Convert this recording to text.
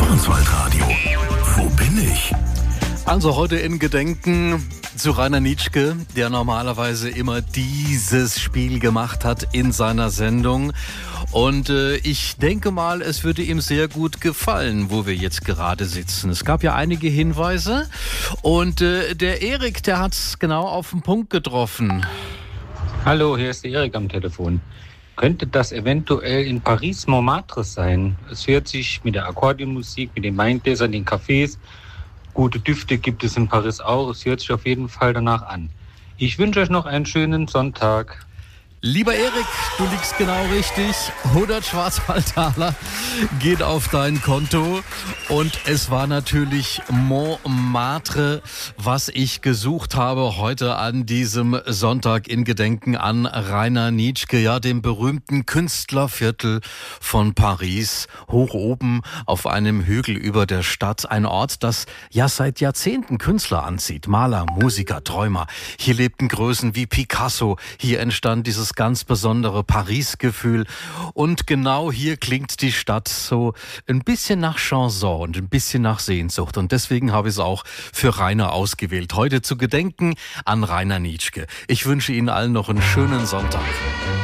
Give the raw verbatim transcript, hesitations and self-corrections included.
Schwarzwaldradio. Wo bin ich? Also heute in Gedenken zu Rainer Nitschke, der normalerweise immer dieses Spiel gemacht hat in seiner Sendung. Und äh, ich denke mal, es würde ihm sehr gut gefallen, wo wir jetzt gerade sitzen. Es gab ja einige Hinweise und äh, der Erik, der hat es genau auf den Punkt getroffen. Hallo, hier ist der Erik am Telefon. Könnte das eventuell in Paris Montmartre sein? Es hört sich mit der Akkordeonmusik, mit den Weingläsern, den Cafés, gute Düfte gibt es in Paris auch. Es hört sich auf jeden Fall danach an. Ich wünsche euch noch einen schönen Sonntag. Lieber Erik, du liegst genau richtig. hundert Schwarzwaldtaler geht auf dein Konto. Und es war natürlich Montmartre, was ich gesucht habe heute an diesem Sonntag in Gedenken an Rainer Nitschke, ja, dem berühmten Künstlerviertel von Paris, hoch oben auf einem Hügel über der Stadt. Ein Ort, das ja seit Jahrzehnten Künstler anzieht. Maler, Musiker, Träumer. Hier lebten Größen wie Picasso. Hier entstand dieses ganz besondere Paris-Gefühl. Und genau hier klingt die Stadt so ein bisschen nach Chanson und ein bisschen nach Sehnsucht. Und deswegen habe ich es auch für Rainer ausgewählt. Heute zu gedenken an Rainer Nitschke. Ich wünsche Ihnen allen noch einen schönen Sonntag.